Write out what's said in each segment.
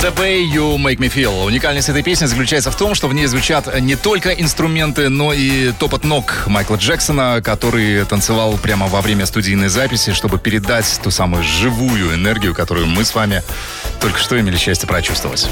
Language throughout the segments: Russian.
The Way You Make Me Feel. Уникальность этой песни заключается в том, что в ней звучат не только инструменты, но и топот ног Майкла Джексона, который танцевал прямо во время студийной записи, чтобы передать ту самую живую энергию, которую мы с вами только что имели счастье прочувствовать.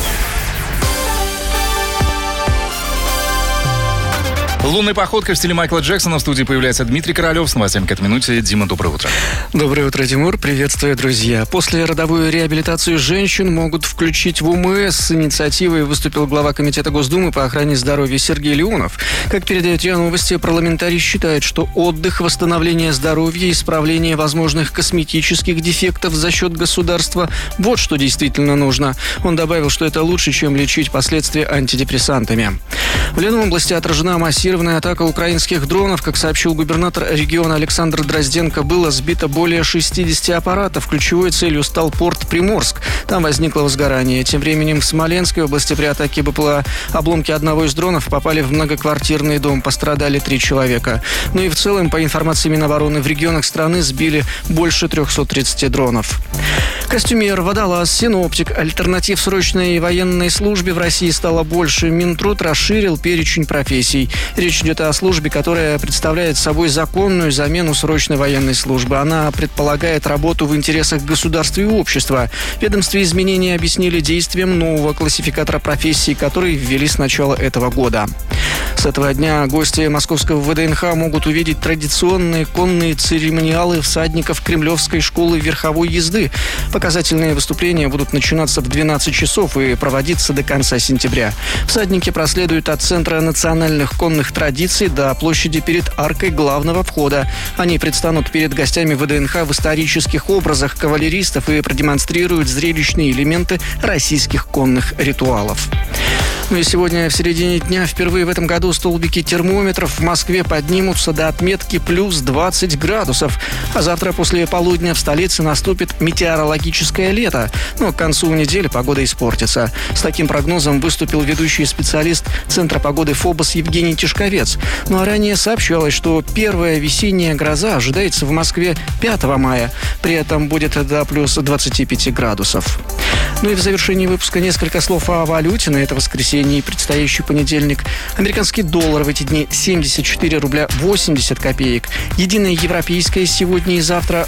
Лунной походкой в стиле Майкла Джексона в студии появляется Дмитрий Королев. С новостями к этой минуте. Дима, доброе утро. Доброе утро, Тимур. Приветствую, друзья. После родовую реабилитацию женщин могут включить в УМС. С инициативой выступил глава Комитета Госдумы по охране здоровья Сергей Леонов. Как передает РИА Новости, парламентарий считает, что отдых, восстановление здоровья, исправление возможных косметических дефектов за счет государства – вот что действительно нужно. Он добавил, что это лучше, чем лечить последствия антидепрессантами. В Ленобласти отражена массированная атака украинских дронов. Как сообщил губернатор региона Александр Дрозденко, было сбито более 60 аппаратов. Ключевой целью стал порт Приморск. Там возникло возгорание. Тем временем в Смоленской области при атаке БПЛА обломки одного из дронов попали в многоквартирный дом. Пострадали 3 человека. Ну и в целом, по информации Минобороны, в регионах страны сбили больше 330 дронов. Костюмер, водолаз, синоптик. Альтернатив срочной военной службе в России стало больше. Минтруд расширил перечень профессий. Речь идет о службе, которая представляет собой законную замену срочной военной службы. Она предполагает работу в интересах государства и общества. В ведомстве изменения объяснили действием нового классификатора профессий, который ввели с начала этого года. С этого дня гости московского ВДНХ могут увидеть традиционные конные церемониалы всадников Кремлевской школы верховой езды. Показательные выступления будут начинаться в 12 часов и проводиться до конца сентября. Всадники проследуют от Центра национальных конных традиций до площади перед аркой главного входа. Они предстанут перед гостями ВДНХ в исторических образах кавалеристов и продемонстрируют зрелищные элементы российских конных ритуалов. Ну и сегодня в середине дня впервые в этом году столбики термометров в Москве поднимутся до отметки плюс 20 градусов. А завтра после полудня в столице наступит метеорологическое лето. Но к концу недели погода испортится. С таким прогнозом выступил ведущий специалист Центра погоды ФОБОС Евгений Тишковец. Ну а ранее сообщалось, что первая весенняя гроза ожидается в Москве 5 мая. При этом будет до плюс 25 градусов. Ну и в завершении выпуска несколько слов о валюте на это воскресенье и предстоящий понедельник. Американский доллар в эти дни 74 рубля 80 копеек. Единая европейская сегодня и завтра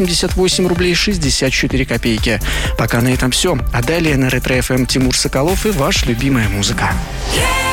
88 рублей 64 копейки. Пока на этом все. А далее на Ретро ФМ Тимур Соколов и ваша любимая музыка.